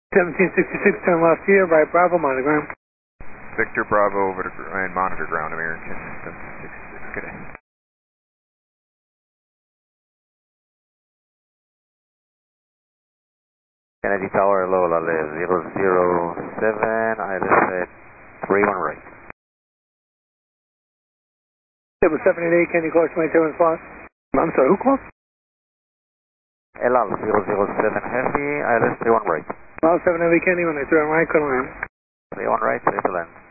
1766, turn left here, right Bravo, monogram. Victor Bravo over to and monitor ground, American 1766, good day. Kennedy Tower, Lola, 007, ILS at 31 right. 788, can you close to my turn slot? I'm sorry, who called? El Al, 007 Heavy, ILS 31 right. Al 7 Heavy, Kenny, when I turn right, couldn't land. 31 right, safe to land.